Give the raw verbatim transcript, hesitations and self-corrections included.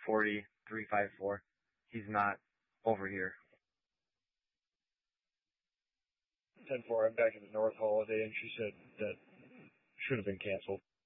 forty, three five four. He's not over here. ten four, I'm back at the North Holiday, and she said that should have been canceled.